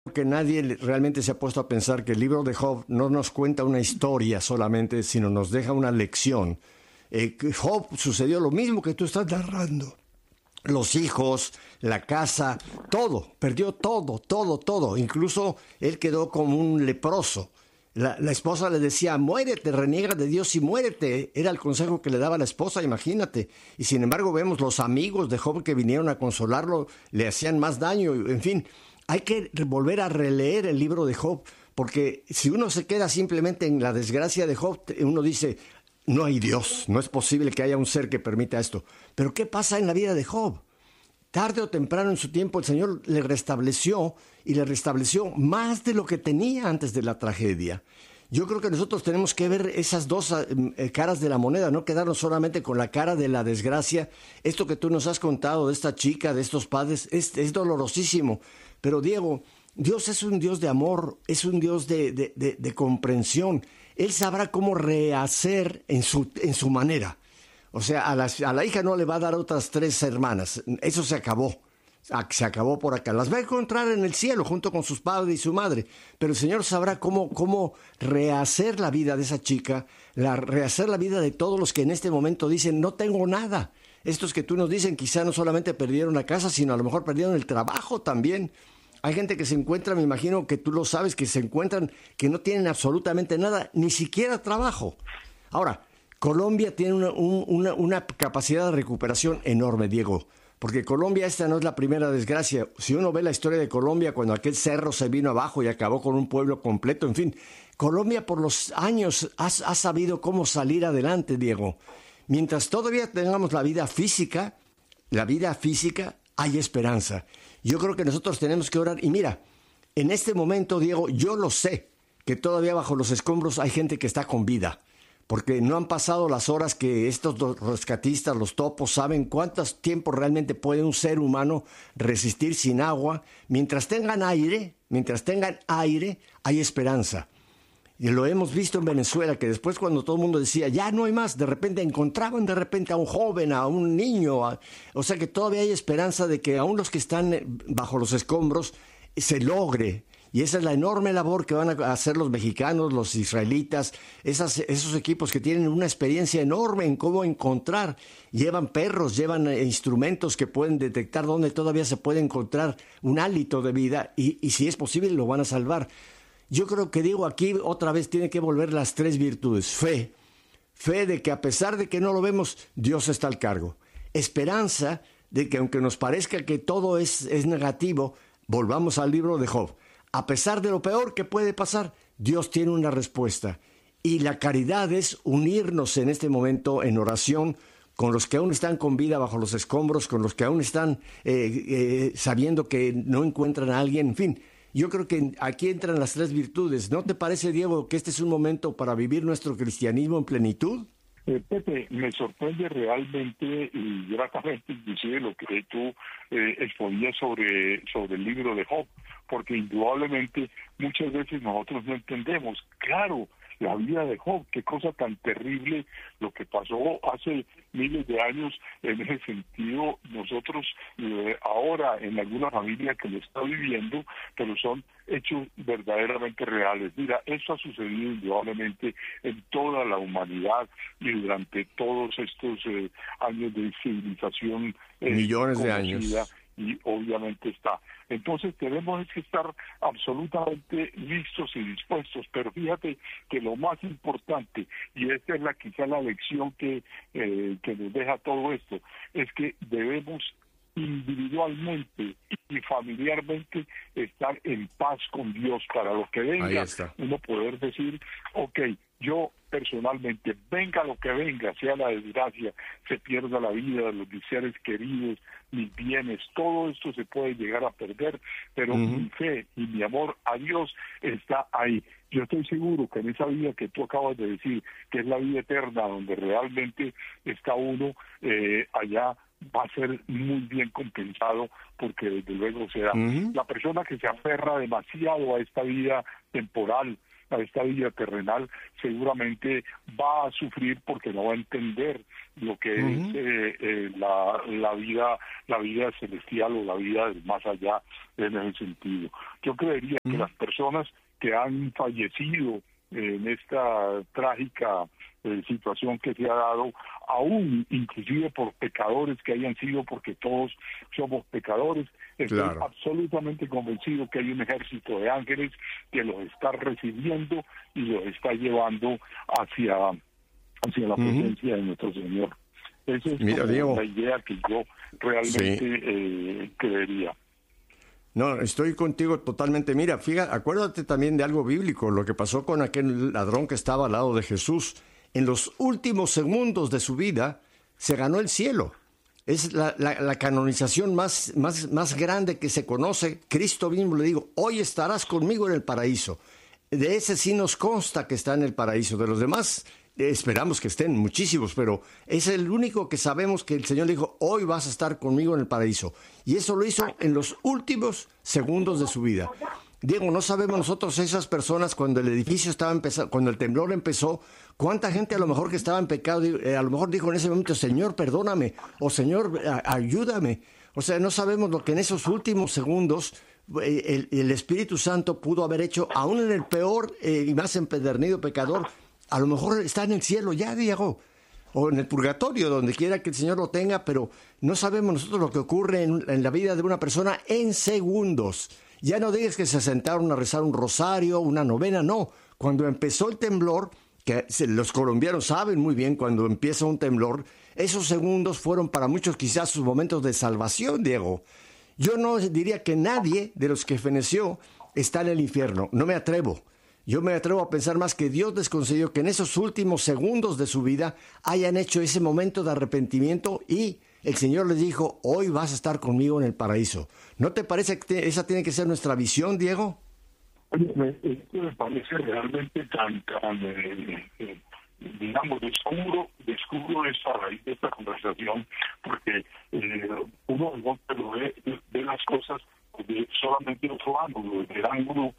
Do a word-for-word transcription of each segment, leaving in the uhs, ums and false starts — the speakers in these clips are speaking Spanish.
que nadie realmente se ha puesto a pensar que el libro de Job no nos cuenta una historia solamente, sino nos deja una lección. Eh, Job sucedió lo mismo que tú estás narrando. Los hijos, la casa, todo, perdió todo, todo, todo. Incluso él quedó como un leproso. La, la esposa le decía, muérete, reniega de Dios y muérete. Era el consejo que le daba la esposa, imagínate. Y sin embargo vemos los amigos de Job que vinieron a consolarlo, le hacían más daño. En fin, hay que volver a releer el libro de Job, porque si uno se queda simplemente en la desgracia de Job, uno dice, no hay Dios, no es posible que haya un ser que permita esto. Pero ¿qué pasa en la vida de Job? Tarde o temprano en su tiempo el Señor le restableció y le restableció más de lo que tenía antes de la tragedia. Yo creo que nosotros tenemos que ver esas dos eh, caras de la moneda, no quedarnos solamente con la cara de la desgracia. Esto que tú nos has contado de esta chica, de estos padres, es, es dolorosísimo. Pero Diego, Dios es un Dios de amor, es un Dios de, de, de, de comprensión. Él sabrá cómo rehacer en su, en su manera. O sea, a la, a la hija no le va a dar otras tres hermanas. Eso se acabó. Se acabó por acá. Las va a encontrar en el cielo junto con sus padres y su madre. Pero el Señor sabrá cómo, cómo rehacer la vida de esa chica, la, rehacer la vida de todos los que en este momento dicen, no tengo nada. Estos que tú nos dicen quizá no solamente perdieron la casa, sino a lo mejor perdieron el trabajo también. Hay gente que se encuentra, me imagino que tú lo sabes, que se encuentran que no tienen absolutamente nada, ni siquiera trabajo. Ahora, Colombia tiene una, un, una, una capacidad de recuperación enorme, Diego, porque Colombia esta no es la primera desgracia. Si uno ve la historia de Colombia, cuando aquel cerro se vino abajo y acabó con un pueblo completo, en fin, Colombia por los años ha, ha sabido cómo salir adelante, Diego. Mientras todavía tengamos la vida física, la vida física, hay esperanza. Yo creo que nosotros tenemos que orar. Y mira, en este momento, Diego, yo lo sé, que todavía bajo los escombros hay gente que está con vida, porque no han pasado las horas que estos rescatistas, los topos, saben cuántos tiempos realmente puede un ser humano resistir sin agua. Mientras tengan aire, mientras tengan aire, hay esperanza. Y lo hemos visto en Venezuela, que después cuando todo el mundo decía, ya no hay más, de repente encontraban de repente a un joven, a un niño. A... O sea que todavía hay esperanza de que aún los que están bajo los escombros se logre. Y esa es la enorme labor que van a hacer los mexicanos, los israelitas, esas, esos equipos que tienen una experiencia enorme en cómo encontrar. Llevan perros, llevan instrumentos que pueden detectar dónde todavía se puede encontrar un hálito de vida y, y si es posible lo van a salvar. Yo creo que digo aquí otra vez tiene que volver las tres virtudes. Fe, fe de que a pesar de que no lo vemos, Dios está al cargo. Esperanza de que aunque nos parezca que todo es, es negativo, volvamos al libro de Job. A pesar de lo peor que puede pasar, Dios tiene una respuesta. Y la caridad es unirnos en este momento en oración con los que aún están con vida bajo los escombros, con los que aún están eh, eh, sabiendo que no encuentran a alguien, en fin. Yo creo que aquí entran las tres virtudes. ¿No te parece, Diego, que este es un momento para vivir nuestro cristianismo en plenitud? Eh, Pepe, me sorprende realmente y gratamente inclusive lo que tú eh, exponías sobre, sobre el libro de Job, porque indudablemente muchas veces nosotros no entendemos, claro, la vida de Job, qué cosa tan terrible lo que pasó hace miles de años. En ese sentido, nosotros eh, ahora en alguna familia que lo está viviendo, pero son hechos verdaderamente reales. Mira, esto ha sucedido indudablemente en toda la humanidad y durante todos estos eh, años de civilización eh, millones de años. Y obviamente está. Entonces tenemos que estar absolutamente listos y dispuestos, pero fíjate que lo más importante, y esta es la quizá la lección que, eh, que nos deja todo esto, es que debemos individualmente y familiarmente estar en paz con Dios para lo que venga, uno poder decir, ok, yo personalmente, venga lo que venga, sea la desgracia, se pierda la vida de los seres queridos, mis bienes, todo esto se puede llegar a perder, pero uh-huh. mi fe y mi amor a Dios está ahí. Yo estoy seguro que en esa vida que tú acabas de decir, que es la vida eterna, donde realmente está uno eh, allá, va a ser muy bien compensado, porque desde luego será. Uh-huh. La persona que se aferra demasiado a esta vida temporal, a esta vida terrenal, seguramente va a sufrir porque no va a entender lo que uh-huh. es eh, eh, la, la vida la vida celestial o la vida del más allá en ese sentido. Yo creería uh-huh. que las personas que han fallecido en esta trágica eh, situación que se ha dado, aún inclusive por pecadores que hayan sido, porque todos somos pecadores, estoy claro. absolutamente convencido que hay un ejército de ángeles que los está recibiendo y los está llevando hacia, hacia la presencia uh-huh. de nuestro Señor. Esa es Mira, Diego, la idea que yo realmente sí. eh, creería. No, estoy contigo totalmente. Mira, fíjate, acuérdate también de algo bíblico, lo que pasó con aquel ladrón que estaba al lado de Jesús. En los últimos segundos de su vida, se ganó el cielo. Es la, la, la canonización más, más, más grande que se conoce. Cristo mismo le dijo, hoy estarás conmigo en el paraíso. De ese sí nos consta que está en el paraíso. De los demás, eh, esperamos que estén muchísimos, pero es el único que sabemos que el Señor le dijo, hoy vas a estar conmigo en el paraíso. Y eso lo hizo en los últimos segundos de su vida. Diego, no sabemos nosotros esas personas cuando el edificio estaba empezando, cuando el temblor empezó, cuánta gente a lo mejor que estaba en pecado, eh, a lo mejor dijo en ese momento, Señor, perdóname, o Señor, a, ayúdame. O sea, no sabemos lo que en esos últimos segundos eh, el, el Espíritu Santo pudo haber hecho, aún en el peor eh, y más empedernido pecador. A lo mejor está en el cielo ya, Diego, o en el purgatorio, donde quiera que el Señor lo tenga, pero no sabemos nosotros lo que ocurre en, en la vida de una persona en segundos. Ya no digas que se sentaron a rezar un rosario, una novena, no. Cuando empezó el temblor, que los colombianos saben muy bien cuando empieza un temblor, esos segundos fueron para muchos quizás sus momentos de salvación, Diego. Yo no diría que nadie de los que feneció está en el infierno, no me atrevo. Yo me atrevo a pensar más que Dios les concedió que en esos últimos segundos de su vida hayan hecho ese momento de arrepentimiento y el Señor les dijo, hoy vas a estar conmigo en el paraíso. ¿No te parece que te, esa tiene que ser nuestra visión, Diego? Oye, esto me parece realmente tan, tan eh, eh, digamos, descubro, descubro esa raíz de esta conversación, porque eh, uno de golpe lo ve, ve las cosas de solamente otro ángulo, del ángulo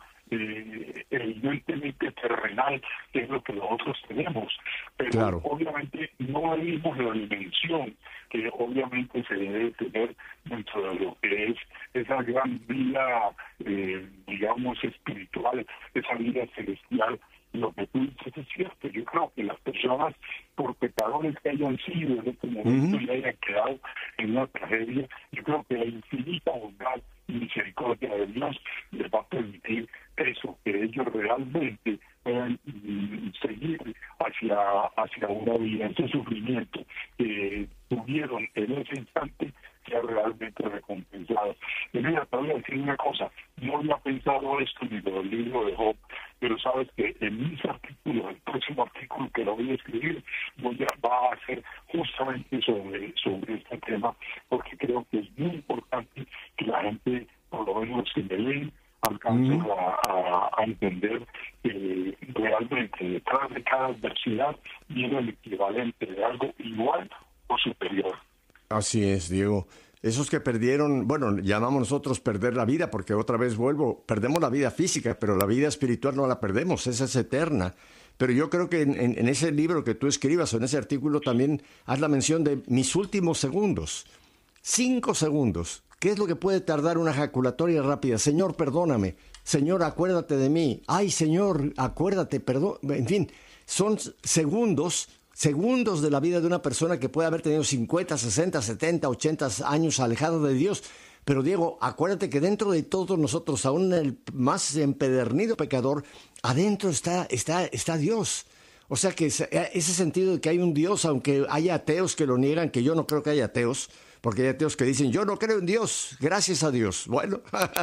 Eh, evidentemente terrenal, que es lo que nosotros tenemos, pero claro. obviamente no vimos la dimensión que obviamente se debe tener dentro de lo que es esa gran vida, eh, digamos, espiritual, esa vida celestial. Lo que tú dices es cierto. Yo creo que las personas, por pecadores que hayan sido en este momento uh-huh. y hayan quedado en una tragedia, yo creo que la infinita bondad y misericordia de Dios les va a permitir eso, que ellos realmente puedan mm, seguir hacia, hacia una vida, ese sufrimiento que tuvieron en ese instante sea realmente recompensado. Y mira, te voy a decir una cosa, no había pensado esto ni lo del libro de Job, pero sabes que en mis artículos, el próximo artículo que lo voy a escribir, voy a, va a ser justamente sobre, sobre este tema, porque creo que es muy importante que la gente, por lo menos que me leen, alcancen mm. a, a, a entender que realmente detrás de cada adversidad viene el equivalente de algo igual o superior. Así es, Diego. Esos que perdieron, bueno, llamamos nosotros perder la vida, porque otra vez vuelvo, perdemos la vida física, pero la vida espiritual no la perdemos, esa es eterna. Pero yo creo que en, en, en ese libro que tú escribas o en ese artículo también haz la mención de mis últimos segundos. Cinco segundos. ¿Qué es lo que puede tardar una ejaculatoria rápida? Señor, perdóname. Señor, acuérdate de mí. Ay, Señor, acuérdate, perdón. En fin, son segundos, segundos de la vida de una persona que puede haber tenido cincuenta, sesenta, setenta, ochenta años alejado de Dios. Pero, Diego, acuérdate que dentro de todos nosotros, aún el más empedernido pecador, adentro está, está, está Dios. O sea que ese, ese sentido de que hay un Dios, aunque haya ateos que lo niegan, que yo no creo que haya ateos, porque hay ateos que dicen, yo no creo en Dios, gracias a Dios. Bueno,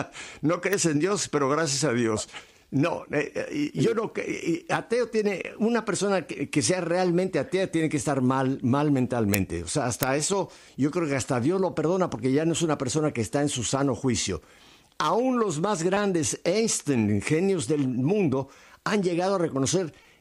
no crees en Dios, pero gracias a Dios. No, eh, yo no, ateo tiene, una persona que, que sea realmente atea tiene que estar mal, mal mentalmente. O sea, hasta eso yo creo que hasta Dios lo perdona porque ya no es una persona que está en su sano juicio. Aún los más grandes Einstein, genios del mundo, han llegado a reconocer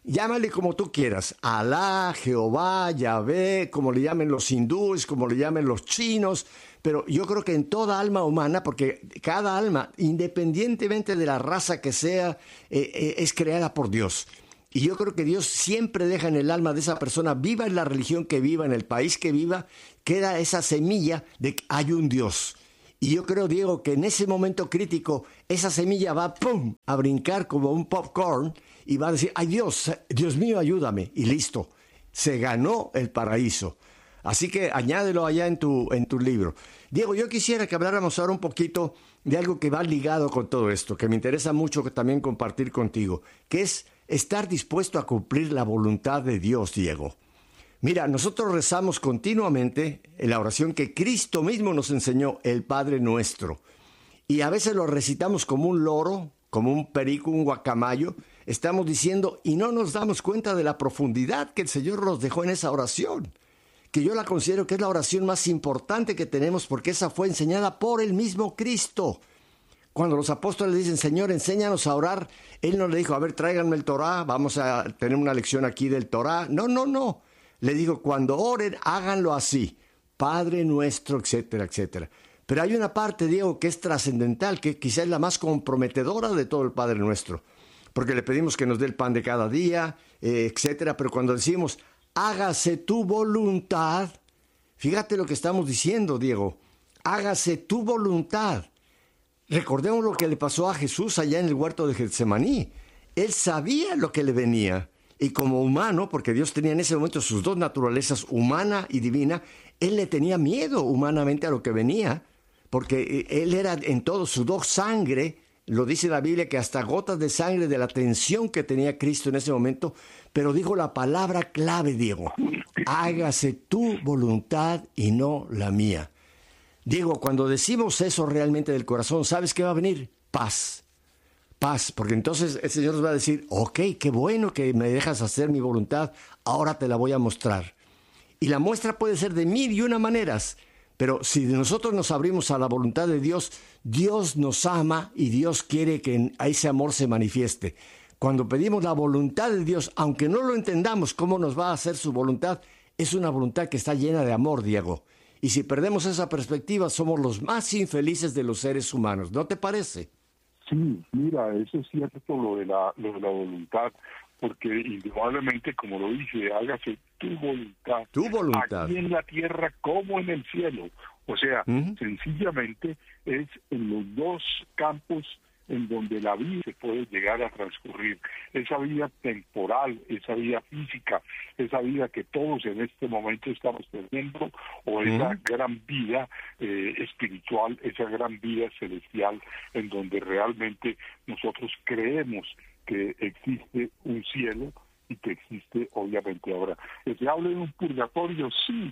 Llámale como tú quieras, Alá, Jehová, Yahvé, como le llamen los hindúes, como le llamen los chinos, pero yo creo que en toda alma humana, porque cada alma, independientemente de la raza que sea, eh, eh, es creada por Dios. Y yo creo que Dios siempre deja en el alma de esa persona, viva en la religión que viva, en el país que viva, queda esa semilla de que hay un Dios. Y yo creo, Diego, que en ese momento crítico, esa semilla va ¡pum! A brincar como un popcorn y va a decir, ¡ay Dios, Dios mío, ayúdame! Y listo, se ganó el paraíso. Así que añádelo allá en tu, en tu libro. Diego, yo quisiera que habláramos ahora un poquito de algo que va ligado con todo esto, que me interesa mucho también compartir contigo, que es estar dispuesto a cumplir la voluntad de Dios, Diego. Mira, nosotros rezamos continuamente en la oración que Cristo mismo nos enseñó, el Padre Nuestro. Y a veces lo recitamos como un loro, como un perico, un guacamayo. Estamos diciendo y no nos damos cuenta de la profundidad que el Señor nos dejó en esa oración. Que yo la considero que es la oración más importante que tenemos porque esa fue enseñada por el mismo Cristo. Cuando los apóstoles le dicen, Señor, enséñanos a orar, Él no le dijo, a ver, tráiganme el Torá, vamos a tener una lección aquí del Torá. No, no, no. Le digo, cuando oren, háganlo así, Padre Nuestro, etcétera, etcétera. Pero hay una parte, Diego, que es trascendental, que quizás es la más comprometedora de todo el Padre Nuestro, porque le pedimos que nos dé el pan de cada día, eh, etcétera. Pero cuando decimos, hágase tu voluntad, fíjate lo que estamos diciendo, Diego, hágase tu voluntad. Recordemos lo que le pasó a Jesús allá en el huerto de Getsemaní. Él sabía lo que le venía. Y como humano, porque Dios tenía en ese momento sus dos naturalezas, humana y divina, Él le tenía miedo humanamente a lo que venía, porque Él era en todo, sudó sangre, lo dice la Biblia, que hasta gotas de sangre de la tensión que tenía Cristo en ese momento, pero dijo la palabra clave, Diego, hágase tu voluntad y no la mía. Diego, cuando decimos eso realmente del corazón, ¿sabes qué va a venir? Paz. Paz, porque entonces el Señor nos va a decir, ok, qué bueno que me dejas hacer mi voluntad, ahora te la voy a mostrar. Y la muestra puede ser de mil y una maneras, pero si nosotros nos abrimos a la voluntad de Dios, Dios nos ama y Dios quiere que ese amor se manifieste. Cuando pedimos la voluntad de Dios, aunque no lo entendamos cómo nos va a hacer su voluntad, es una voluntad que está llena de amor, Diego. Y si perdemos esa perspectiva, somos los más infelices de los seres humanos, ¿no te parece? Sí, mira, eso es cierto lo de la, lo de la voluntad, porque indudablemente, como lo dice, hágase tu voluntad, tu voluntad, aquí en la tierra como en el cielo. O sea, uh-huh. sencillamente es en los dos campos en donde la vida se puede llegar a transcurrir, esa vida temporal, esa vida física, esa vida que todos en este momento estamos perdiendo, o esa uh-huh. gran vida eh, espiritual, esa gran vida celestial, en donde realmente nosotros creemos que existe un cielo y que existe, obviamente, ahora. ¿Se habla de un purgatorio? Sí.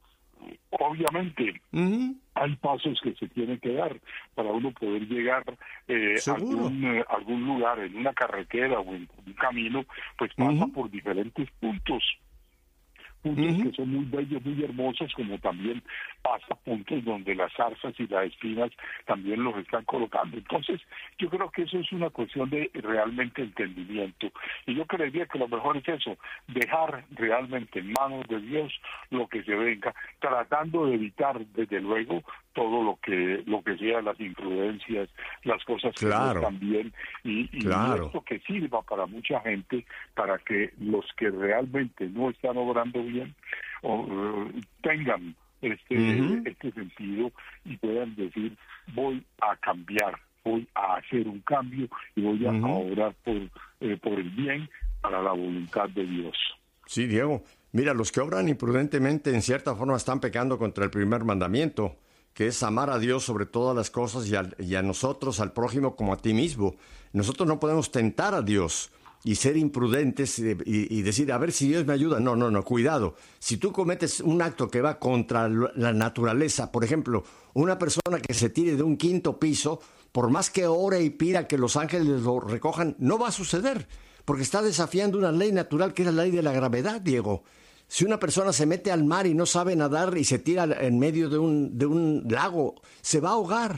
Obviamente, uh-huh. hay pasos que se tienen que dar para uno poder llegar eh, a algún, eh, algún lugar, en una carretera o en un camino, pues pasa uh-huh. por diferentes puntos. Puntos uh-huh. que son muy bellos, muy hermosos, como también pasa puntos donde las zarzas y las espinas también los están colocando. Entonces, yo creo que eso es una cuestión de realmente entendimiento. Y yo creería que lo mejor es eso, dejar realmente en manos de Dios lo que se venga, tratando de evitar, desde luego, todo lo que lo que sea las imprudencias, las cosas que claro. no están bien, y, y claro. esto que sirva para mucha gente, para que los que realmente no están obrando bien o uh, tengan este uh-huh. este sentido y puedan decir, voy a cambiar, voy a hacer un cambio y voy a, uh-huh. a obrar por, eh, por el bien para la voluntad de Dios. Sí, Diego. Mira, los que obran imprudentemente en cierta forma están pecando contra el primer mandamiento, que es amar a Dios sobre todas las cosas y a, y a nosotros, al prójimo, como a ti mismo. Nosotros no podemos tentar a Dios y ser imprudentes y, y, y decir, a ver si Dios me ayuda. No, no, no, cuidado. Si tú cometes un acto que va contra la naturaleza, por ejemplo, una persona que se tire de un quinto piso, por más que ore y pida que los ángeles lo recojan, no va a suceder, porque está desafiando una ley natural que es la ley de la gravedad, Diego. Si una persona se mete al mar y no sabe nadar y se tira en medio de un, de un lago, se va a ahogar,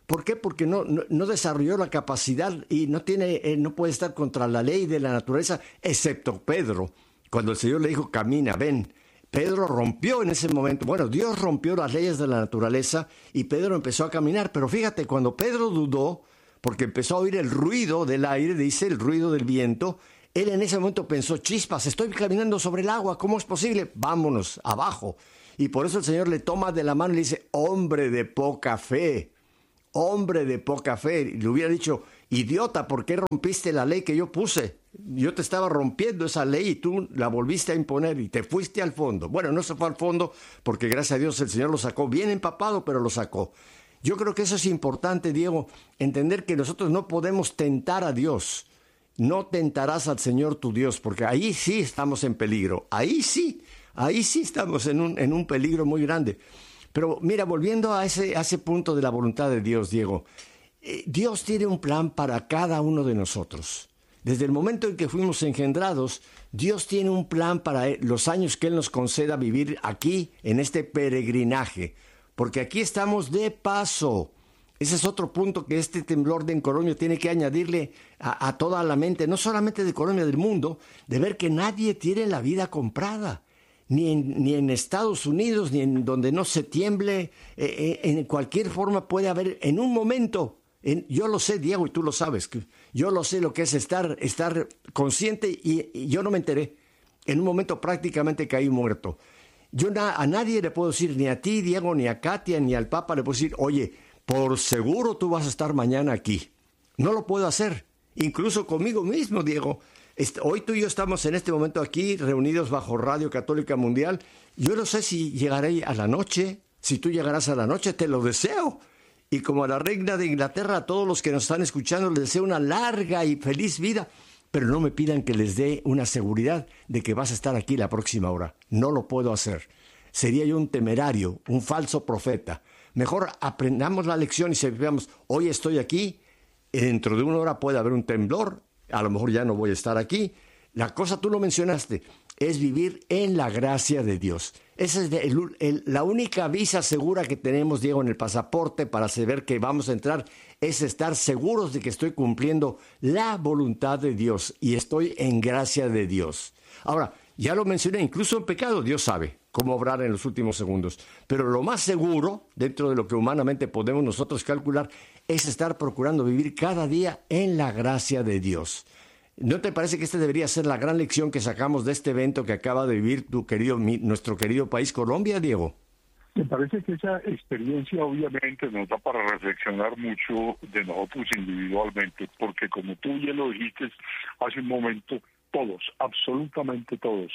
¿Por qué? Porque no, no, no desarrolló la capacidad y no tiene, eh, no puede estar contra la ley de la naturaleza, excepto Pedro. Cuando el Señor le dijo, camina, ven. Pedro rompió en ese momento, bueno, Dios rompió las leyes de la naturaleza y Pedro empezó a caminar. Pero fíjate, cuando Pedro dudó, porque empezó a oír el ruido del aire, dice, el ruido del viento, él en ese momento pensó, chispas, estoy caminando sobre el agua, ¿cómo es posible? Vámonos, abajo. Y por eso el Señor le toma de la mano y le dice, hombre de poca fe. Hombre de poca fe, le hubiera dicho, idiota, ¿por qué rompiste la ley que yo puse? Yo te estaba rompiendo esa ley y tú la volviste a imponer y te fuiste al fondo. Bueno, no se fue al fondo porque gracias a Dios el Señor lo sacó bien empapado, pero lo sacó. Yo creo que eso es importante, Diego, entender que nosotros no podemos tentar a Dios. No tentarás al Señor tu Dios, porque ahí sí estamos en peligro. Ahí sí, ahí sí estamos en un, en un peligro muy grande. Pero mira, volviendo a ese, a ese punto de la voluntad de Dios, Diego, eh, Dios tiene un plan para cada uno de nosotros. Desde el momento en que fuimos engendrados, Dios tiene un plan para los años que Él nos conceda vivir aquí, en este peregrinaje, porque aquí estamos de paso. Ese es otro punto que este temblor de Colombia tiene que añadirle a, a toda la mente, no solamente de Colombia, del mundo, de ver que nadie tiene la vida comprada. Ni en, ni en Estados Unidos, ni en donde no se tiemble, eh, en cualquier forma puede haber, en un momento, en, yo lo sé, Diego, y tú lo sabes, yo lo sé lo que es estar, estar consciente y, y yo no me enteré. En un momento prácticamente caí muerto. Yo na, a nadie le puedo decir, ni a ti, Diego, ni a Katia, ni al Papa, le puedo decir, oye, por seguro tú vas a estar mañana aquí. No lo puedo hacer, incluso conmigo mismo, Diego. Hoy tú y yo estamos en este momento aquí reunidos bajo Radio Católica Mundial. Yo no sé si llegaré a la noche, si tú llegarás a la noche, te lo deseo. Y como a la reina de Inglaterra, a todos los que nos están escuchando, les deseo una larga y feliz vida. Pero no me pidan que les dé una seguridad de que vas a estar aquí la próxima hora. No lo puedo hacer. Sería yo un temerario, un falso profeta. Mejor aprendamos la lección y sepamos, hoy estoy aquí, dentro de una hora puede haber un temblor, a lo mejor ya no voy a estar aquí. La cosa, tú lo mencionaste, es vivir en la gracia de Dios. Esa es el, el, la única visa segura que tenemos, Diego, en el pasaporte para saber que vamos a entrar, es estar seguros de que estoy cumpliendo la voluntad de Dios y estoy en gracia de Dios. Ahora, ya lo mencioné, incluso en pecado, Dios sabe cómo obrar en los últimos segundos. Pero lo más seguro, dentro de lo que humanamente podemos nosotros calcular, es estar procurando vivir cada día en la gracia de Dios. ¿No te parece que esta debería ser la gran lección que sacamos de este evento que acaba de vivir tu querido, mi, nuestro querido país Colombia, Diego? Me parece que esa experiencia obviamente nos da para reflexionar mucho de nosotros individualmente, porque como tú ya lo dijiste hace un momento, todos, absolutamente todos,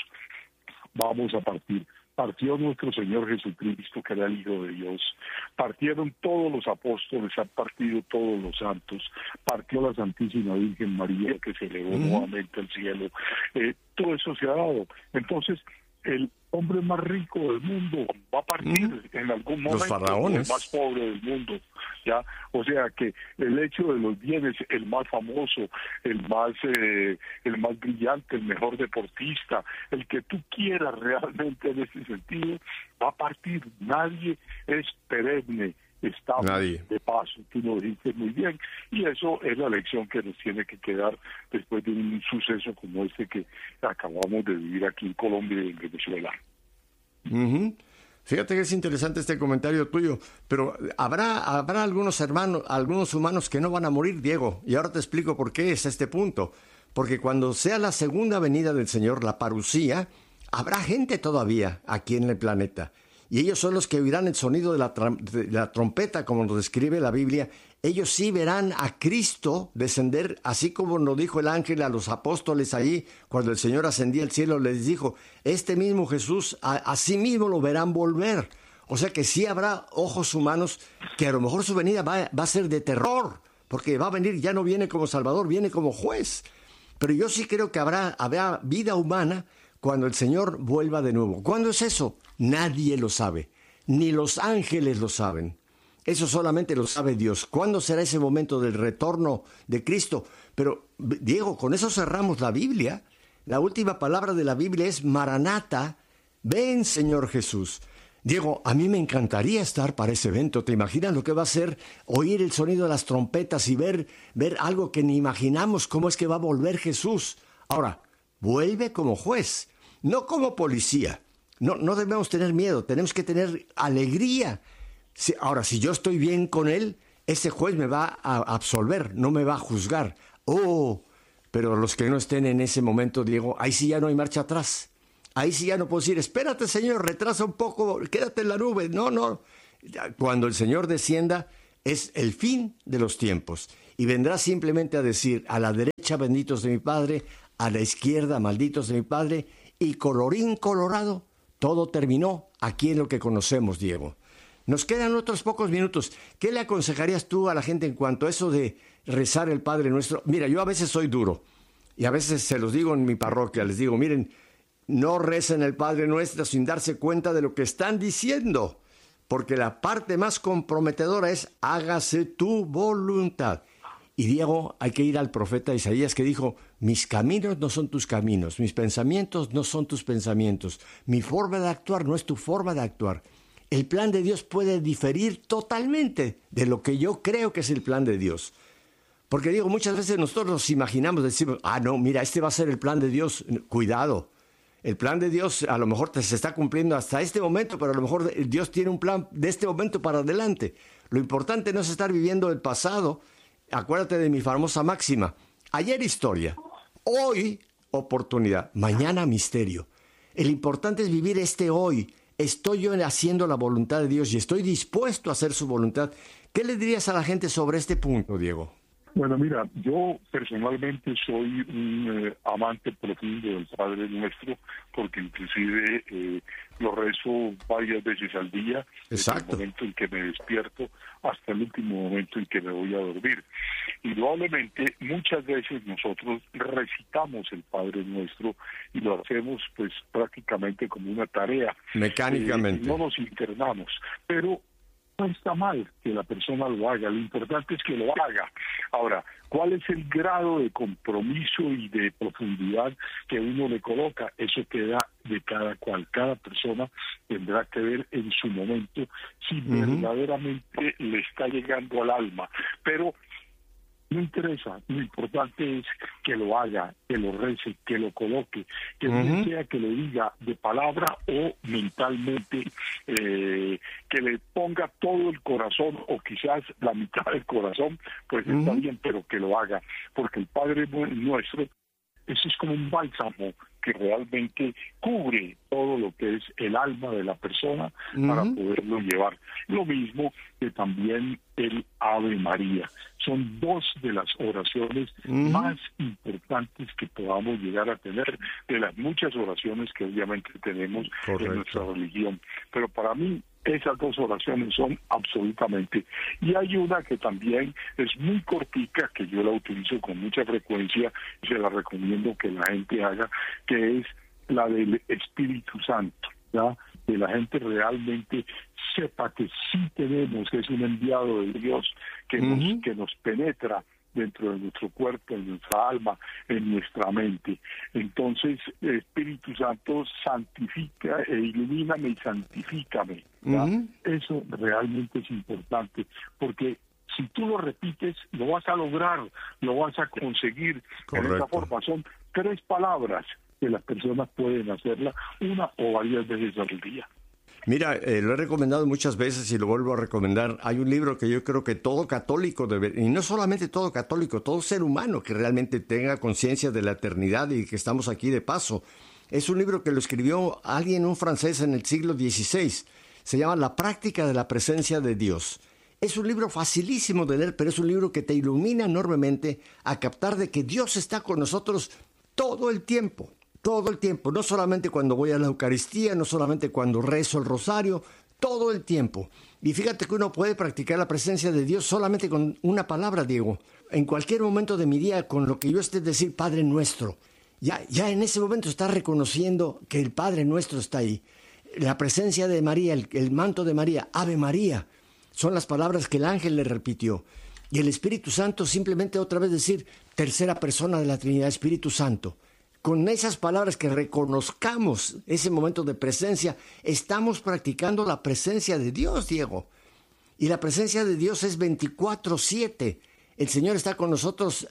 vamos a partir. Partió nuestro Señor Jesucristo, que era el Hijo de Dios. Partieron todos los apóstoles, han partido todos los santos. Partió la Santísima Virgen María, que se elevó uh-huh. nuevamente al cielo. Eh, todo eso se ha dado. Entonces, el hombre más rico del mundo va a partir uh-huh. en algún momento. Los faraones. El más pobre del mundo. ¿Ya? O sea que el hecho de los bienes, el más famoso, el más eh, el más brillante, el mejor deportista, el que tú quieras realmente en ese sentido, va a partir. Nadie es perenne, estamos Nadie. de paso, tú lo dijiste muy bien, y eso es la lección que nos tiene que quedar después de un suceso como este que acabamos de vivir aquí en Colombia y en Venezuela. Uh-huh. Fíjate que es interesante este comentario tuyo, pero habrá habrá algunos hermanos, algunos humanos que no van a morir, Diego, y ahora te explico por qué es este punto. Porque cuando sea la segunda venida del Señor, la parusía, habrá gente todavía aquí en el planeta. Y ellos son los que oirán el sonido de la, tram- de la trompeta, como nos describe la Biblia. Ellos sí verán a Cristo descender, así como nos dijo el ángel a los apóstoles allí, cuando el Señor ascendía al cielo, les dijo, este mismo Jesús, a, a sí mismo lo verán volver. O sea que sí habrá ojos humanos que a lo mejor su venida va, va a ser de terror, porque va a venir, ya no viene como Salvador, viene como juez. Pero yo sí creo que habrá, habrá vida humana cuando el Señor vuelva de nuevo. ¿Cuándo es eso? Nadie lo sabe, ni los ángeles lo saben. Eso solamente lo sabe Dios. ¿Cuándo será ese momento del retorno de Cristo? Pero, Diego, con eso cerramos la Biblia. La última palabra de la Biblia es Maranata, ven Señor Jesús. Diego, a mí me encantaría estar para ese evento. ¿Te imaginas lo que va a ser oír el sonido de las trompetas y ver, ver algo que ni imaginamos, cómo es que va a volver Jesús? Ahora, vuelve como juez, no como policía. No, no debemos tener miedo, tenemos que tener alegría. Si, ahora, si yo estoy bien con él, ese juez me va a absolver, no me va a juzgar. Oh, pero los que no estén en ese momento, Diego, ahí sí ya no hay marcha atrás. Ahí sí ya no puedo decir, espérate, Señor, retrasa un poco, quédate en la nube. No, no. Cuando el Señor descienda, es el fin de los tiempos. Y vendrá simplemente a decir, a la derecha, benditos de mi Padre, a la izquierda, malditos de mi Padre, y colorín colorado, todo terminó aquí en lo que conocemos, Diego. Nos quedan otros pocos minutos. ¿Qué le aconsejarías tú a la gente en cuanto a eso de rezar el Padre Nuestro? Mira, yo a veces soy duro, y a veces se los digo en mi parroquia, les digo, miren, no recen el Padre Nuestro sin darse cuenta de lo que están diciendo, porque la parte más comprometedora es hágase tu voluntad. Y Diego, hay que ir al profeta Isaías que dijo, mis caminos no son tus caminos, mis pensamientos no son tus pensamientos, mi forma de actuar no es tu forma de actuar. El plan de Dios puede diferir totalmente de lo que yo creo que es el plan de Dios. Porque digo, muchas veces nosotros nos imaginamos, decimos, ah, no, mira, este va a ser el plan de Dios. Cuidado. El plan de Dios a lo mejor se está cumpliendo hasta este momento, pero a lo mejor Dios tiene un plan de este momento para adelante. Lo importante no es estar viviendo el pasado. Acuérdate de mi famosa máxima. Ayer historia, hoy oportunidad, mañana misterio. El importante es vivir este hoy. Estoy yo haciendo la voluntad de Dios y estoy dispuesto a hacer su voluntad. ¿Qué le dirías a la gente sobre este punto, Diego? Bueno, mira, yo personalmente soy un eh, amante profundo del Padre Nuestro, porque inclusive eh, lo rezo varias veces al día, desde el momento en que me despierto hasta el último momento en que me voy a dormir. Indudablemente, muchas veces nosotros recitamos el Padre Nuestro y lo hacemos pues prácticamente como una tarea. Mecánicamente. Eh, no nos internamos, pero no está mal que la persona lo haga, lo importante es que lo haga. Ahora, ¿cuál es el grado de compromiso y de profundidad que uno le coloca? Eso queda de cada cual. Cada persona tendrá que ver en su momento si uh-huh. verdaderamente le está llegando al alma. Pero no interesa, lo importante es que lo haga, que lo rece, que lo coloque, que bien uh-huh. sea que lo diga de palabra o mentalmente, eh, que le ponga todo el corazón o quizás la mitad del corazón, pues uh-huh. está bien, pero que lo haga, porque el Padre Nuestro, eso es como un bálsamo que realmente cubre todo lo que es el alma de la persona uh-huh. para poderlo llevar. Lo mismo que también el Ave María. Son dos de las oraciones uh-huh. más importantes que podamos llegar a tener, de las muchas oraciones que obviamente tenemos Correcto. En nuestra religión. Pero para mí, esas dos oraciones son absolutamente. Y hay una que también es muy cortica, que yo la utilizo con mucha frecuencia y se la recomiendo que la gente haga, que es la del Espíritu Santo, ¿ya? Que la gente realmente sepa que sí tenemos, que es un enviado de Dios que, uh-huh. nos, que nos penetra dentro de nuestro cuerpo, en nuestra alma, en nuestra mente. Entonces, el Espíritu Santo santifica e ilumíname y santifícame. Uh-huh. Eso realmente es importante, porque si tú lo repites, lo vas a lograr, lo vas a conseguir. Correcto. De esta forma son tres palabras que las personas pueden hacerla una o varias veces al día. Mira, eh, lo he recomendado muchas veces y lo vuelvo a recomendar. Hay un libro que yo creo que todo católico debe, y no solamente todo católico, todo ser humano que realmente tenga conciencia de la eternidad y que estamos aquí de paso. Es un libro que lo escribió alguien, un francés en el siglo dieciséis. Se llama La práctica de la presencia de Dios. Es un libro facilísimo de leer, pero es un libro que te ilumina enormemente a captar de que Dios está con nosotros todo el tiempo. Todo el tiempo, no solamente cuando voy a la Eucaristía, no solamente cuando rezo el rosario, todo el tiempo. Y fíjate que uno puede practicar la presencia de Dios solamente con una palabra, Diego. En cualquier momento de mi día, con lo que yo esté decir Padre Nuestro, ya, ya en ese momento está reconociendo que el Padre Nuestro está ahí. La presencia de María, el, el manto de María, Ave María, son las palabras que el ángel le repitió. Y el Espíritu Santo simplemente otra vez decir, tercera persona de la Trinidad, Espíritu Santo. con esas palabras que reconozcamos ese momento de presencia, estamos practicando la presencia de Dios, Diego. Y la presencia de Dios es veinticuatro siete. El Señor está con nosotros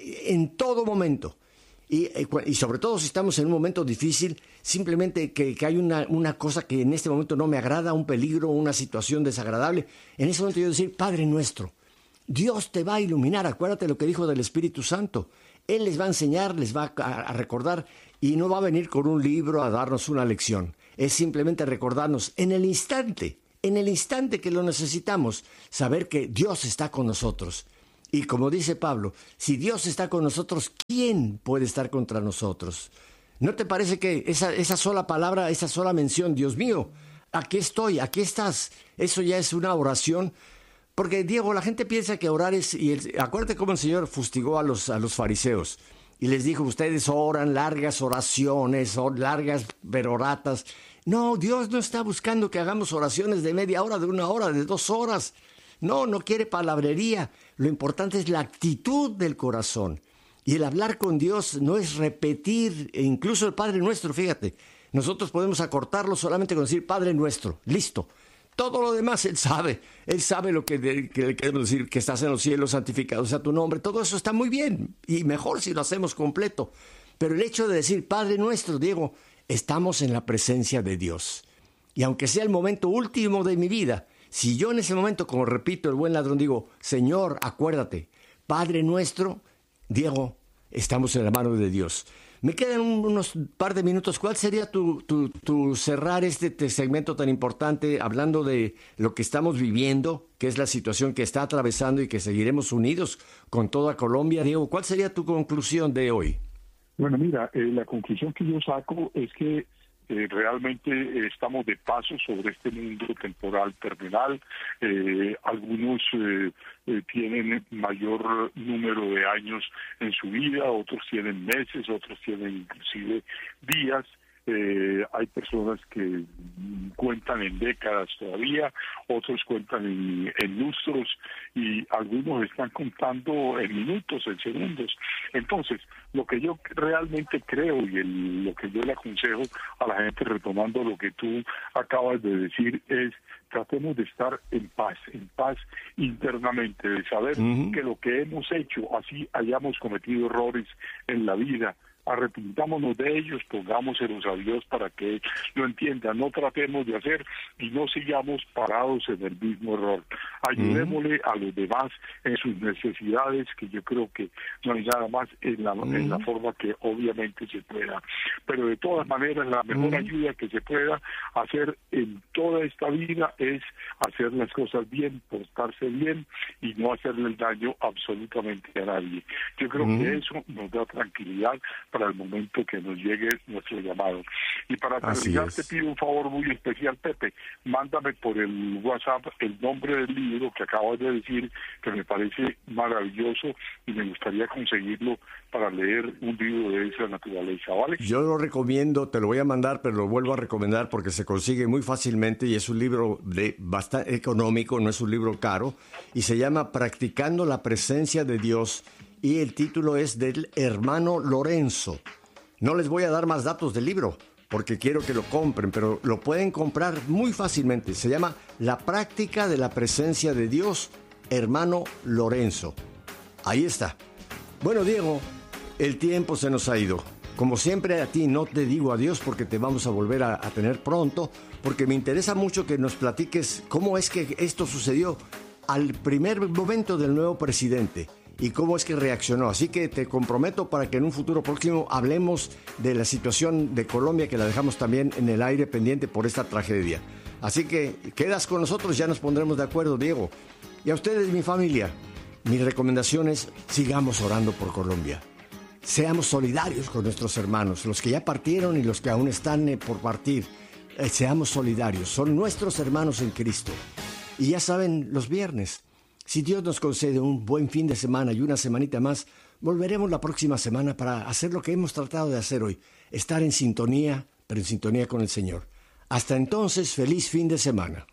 en todo momento. Y, y sobre todo si estamos en un momento difícil, simplemente que, que hay una, una cosa que en este momento no me agrada, un peligro, una situación desagradable. En ese momento yo decir, Padre nuestro, Dios te va a iluminar. Acuérdate lo que dijo del Espíritu Santo. Él les va a enseñar, les va a, a recordar y no va a venir con un libro a darnos una lección. Es simplemente recordarnos en el instante, en el instante que lo necesitamos, saber que Dios está con nosotros. Y como dice Pablo, si Dios está con nosotros, ¿quién puede estar contra nosotros? ¿No te parece que esa, esa sola palabra, esa sola mención, Dios mío, aquí estoy, aquí estás, eso ya es una oración? Porque, Diego, la gente piensa que orar es... Y el, acuérdate cómo el Señor fustigó a los, a los fariseos y les dijo, ustedes oran largas oraciones, o largas peroratas. No, Dios no está buscando que hagamos oraciones de media hora, de una hora, de dos horas. No, no quiere palabrería. Lo importante es la actitud del corazón. Y el hablar con Dios no es repetir, e incluso el Padre Nuestro, fíjate. Nosotros podemos acortarlo solamente con decir Padre Nuestro, listo. Todo lo demás Él sabe. Él sabe lo que, de, que le queremos decir, que estás en los cielos, santificado sea tu nombre. Todo eso está muy bien y mejor si lo hacemos completo. Pero el hecho de decir Padre Nuestro, Diego, estamos en la presencia de Dios. Y aunque sea el momento último de mi vida, si yo en ese momento, como repito, el buen ladrón, digo, Señor, acuérdate, Padre Nuestro, Diego, estamos en la mano de Dios. Me quedan unos par de minutos. ¿Cuál sería tu, tu, tu cerrar este, este segmento tan importante hablando de lo que estamos viviendo, que es la situación que está atravesando y que seguiremos unidos con toda Colombia? Diego, ¿cuál sería tu conclusión de hoy? Bueno, mira, eh, la conclusión que yo saco es que Eh, realmente eh, estamos de paso sobre este mundo temporal terminal. Eh, algunos eh, eh, tienen mayor número de años en su vida, otros tienen meses, otros tienen inclusive días. Eh, hay personas que cuentan en décadas todavía, otros cuentan en, en lustros y algunos están contando en minutos, en segundos. Entonces, lo que yo realmente creo y el, lo que yo le aconsejo a la gente, retomando lo que tú acabas de decir, es tratemos de estar en paz, en paz internamente, de saber uh-huh. que lo que hemos hecho, así hayamos cometido errores en la vida, arrepintámonos de ellos, pongámoselos a Dios para que lo entienda, no tratemos de hacer y no sigamos parados en el mismo error. Ayudémosle uh-huh. a los demás en sus necesidades, que yo creo que no hay nada más en la, uh-huh. en la forma que obviamente se pueda. Pero de todas maneras, la mejor uh-huh. ayuda que se pueda hacer en toda esta vida es hacer las cosas bien, portarse bien y no hacerle el daño absolutamente a nadie. Yo creo uh-huh. que eso nos da tranquilidad para el momento que nos llegue nuestro llamado. Y para terminar te pido un favor muy especial, Pepe, mándame por el WhatsApp el nombre del libro que acabas de decir, que me parece maravilloso y me gustaría conseguirlo para leer un libro de esa naturaleza, ¿vale? Yo lo recomiendo, te lo voy a mandar, pero lo vuelvo a recomendar porque se consigue muy fácilmente y es un libro de bastante económico, no es un libro caro, y se llama Practicando la Presencia de Dios. Y el título es del hermano Lorenzo. No les voy a dar más datos del libro porque quiero que lo compren, pero lo pueden comprar muy fácilmente. Se llama La Práctica de la Presencia de Dios, hermano Lorenzo. Ahí está. Bueno, Diego, el tiempo se nos ha ido. Como siempre, a ti no te digo adiós porque te vamos a volver a, a tener pronto, porque me interesa mucho que nos platiques cómo es que esto sucedió al primer momento del nuevo presidente y cómo es que reaccionó. Así que te comprometo para que en un futuro próximo hablemos de la situación de Colombia, que la dejamos también en el aire pendiente por esta tragedia. Así que quedas con nosotros, ya nos pondremos de acuerdo, Diego. Y a ustedes, mi familia, mi recomendación es sigamos orando por Colombia. Seamos solidarios con nuestros hermanos, los que ya partieron y los que aún están eh, por partir. Eh, seamos solidarios, son nuestros hermanos en Cristo. Y ya saben, los viernes, si Dios nos concede un buen fin de semana y una semanita más, volveremos la próxima semana para hacer lo que hemos tratado de hacer hoy, estar en sintonía, pero en sintonía con el Señor. Hasta entonces, feliz fin de semana.